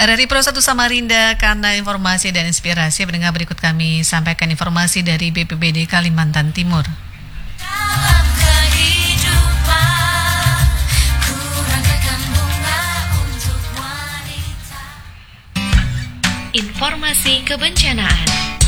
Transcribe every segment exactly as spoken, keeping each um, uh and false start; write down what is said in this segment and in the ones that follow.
Dari Pro satu Samarinda, karena informasi dan inspirasi, pendengar berikut kami sampaikan informasi dari B P B D Kalimantan Timur. Dalam kehidupan, ku rangkaikan bunga untuk wanita. Informasi kebencanaan.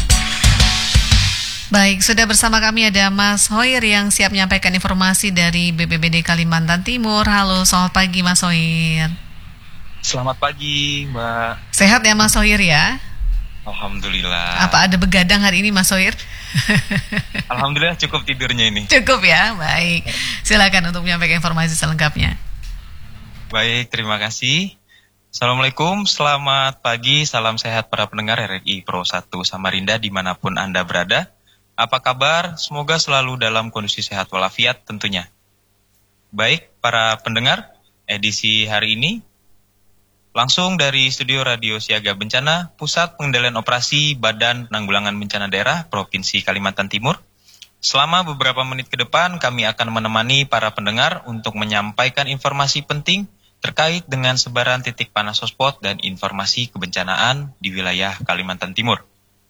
Baik, sudah bersama kami ada Mas Hoir yang siap menyampaikan informasi dari B P B D Kalimantan Timur. Halo, selamat pagi Mas Hoir. Selamat pagi, Mbak. Sehat ya Mas Hoir ya? Alhamdulillah. Apa ada begadang hari ini Mas Hoir? Alhamdulillah cukup tidurnya ini. Cukup ya, baik. Silakan untuk menyampaikan informasi selengkapnya. Baik, terima kasih. Assalamualaikum, selamat pagi, salam sehat para pendengar R R I Pro satu Samarinda dimanapun Anda berada. Apa kabar? Semoga selalu dalam kondisi sehat walafiat tentunya. Baik, para pendengar, edisi hari ini langsung dari Studio Radio Siaga Bencana, Pusat Pengendalian Operasi Badan Penanggulangan Bencana Daerah Provinsi Kalimantan Timur. Selama beberapa menit ke depan, kami akan menemani para pendengar untuk menyampaikan informasi penting terkait dengan sebaran titik panas hotspot dan informasi kebencanaan di wilayah Kalimantan Timur.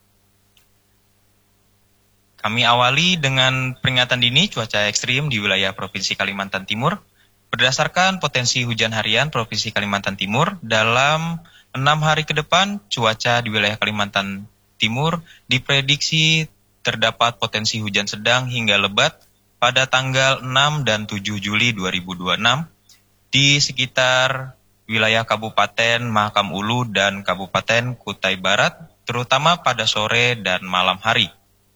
Kami awali dengan peringatan dini cuaca ekstrim di wilayah Provinsi Kalimantan Timur. Berdasarkan potensi hujan harian Provinsi Kalimantan Timur, dalam enam hari ke depan, cuaca di wilayah Kalimantan Timur diprediksi terdapat potensi hujan sedang hingga lebat pada tanggal enam dan tujuh Juli dua ribu dua puluh enam di sekitar wilayah Kabupaten Mahakam Ulu dan Kabupaten Kutai Barat, terutama pada sore dan malam hari.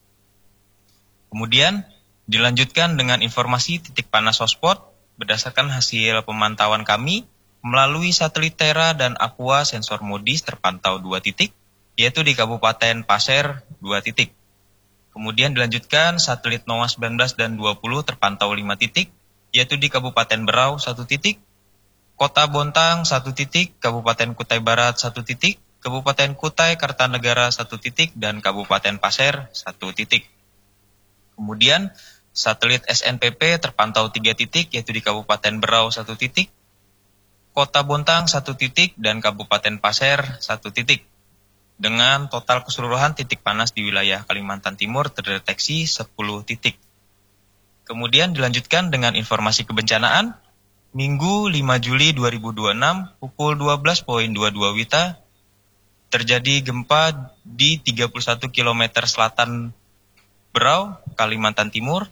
Kemudian dilanjutkan dengan informasi titik panas hotspot. Berdasarkan hasil pemantauan kami, melalui satelit Terra dan Aqua sensor Modis terpantau dua titik, yaitu di Kabupaten Pasir dua titik. Kemudian dilanjutkan satelit NOAA sembilan belas dan dua puluh terpantau lima titik, yaitu di Kabupaten Berau satu titik, Kota Bontang satu titik, Kabupaten Kutai Barat satu titik, Kabupaten Kutai Kartanegara satu titik, dan Kabupaten Pasir satu titik. Kemudian satelit S N P P terpantau tiga titik, yaitu di Kabupaten Berau satu titik, Kota Bontang satu titik, dan Kabupaten Pasir satu titik. Dengan total keseluruhan titik panas di wilayah Kalimantan Timur terdeteksi sepuluh titik. Kemudian dilanjutkan dengan informasi kebencanaan. Minggu lima Juli dua ribu dua puluh enam pukul dua belas dua puluh dua Wita terjadi gempa di tiga puluh satu kilometer selatan Berau, Kalimantan Timur,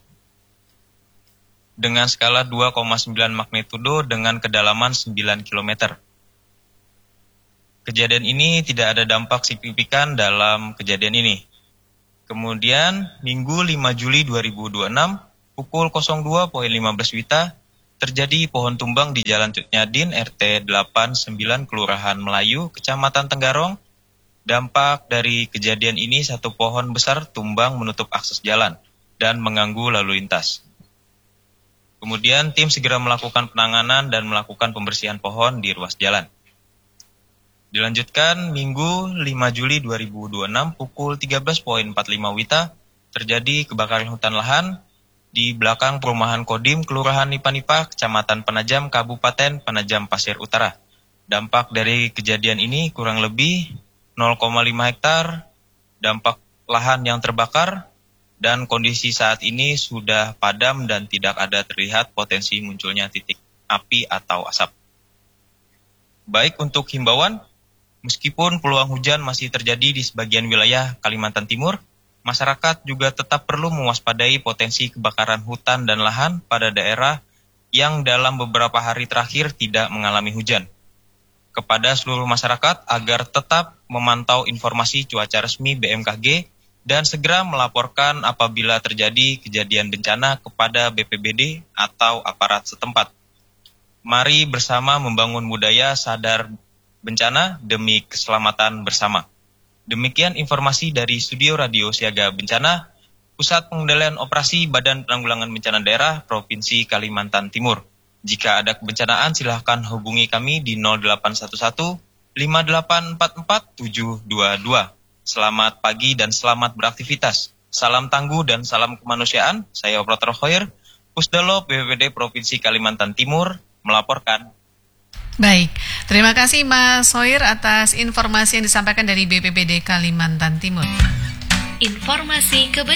dengan skala dua koma sembilan magnitudo dengan kedalaman sembilan kilometer. Kejadian ini tidak ada dampak signifikan dalam kejadian ini. Kemudian, Minggu lima Juli dua ribu dua puluh enam, pukul dua lima belas Wita, terjadi pohon tumbang di Jalan Cut Nyadin, R T delapan puluh sembilan, Kelurahan Melayu, Kecamatan Tenggarong. Dampak dari kejadian ini, satu pohon besar tumbang menutup akses jalan dan mengganggu lalu lintas. Kemudian tim segera melakukan penanganan dan melakukan pembersihan pohon di ruas jalan. Dilanjutkan Minggu lima Juli dua ribu dua puluh enam pukul tiga belas empat puluh lima Wita terjadi kebakaran hutan lahan di belakang perumahan Kodim Kelurahan Nipa-Nipa, Kecamatan Penajam, Kabupaten Penajam Pasir Utara. Dampak dari kejadian ini kurang lebih nol koma lima hektar dampak lahan yang terbakar. Dan kondisi saat ini sudah padam dan tidak ada terlihat potensi munculnya titik api atau asap. Baik untuk himbauan, meskipun peluang hujan masih terjadi di sebagian wilayah Kalimantan Timur, masyarakat juga tetap perlu mewaspadai potensi kebakaran hutan dan lahan pada daerah yang dalam beberapa hari terakhir tidak mengalami hujan. Kepada seluruh masyarakat agar tetap memantau informasi cuaca resmi B M K G dan segera melaporkan apabila terjadi kejadian bencana kepada B P B D atau aparat setempat. Mari bersama membangun budaya sadar bencana demi keselamatan bersama. Demikian informasi dari Studio Radio Siaga Bencana, Pusat Pengendalian Operasi Badan Penanggulangan Bencana Daerah Provinsi Kalimantan Timur. Jika ada kebencanaan, silahkan hubungi kami di nol delapan satu satu lima delapan empat empat tujuh dua dua. Selamat pagi dan selamat beraktivitas. Salam tangguh dan salam kemanusiaan. Saya Operator Hoir, Pusdalo B P B D Provinsi Kalimantan Timur, melaporkan. Baik, terima kasih Mas Hoir atas informasi yang disampaikan dari B P B D Kalimantan Timur. Informasi kebencanaan.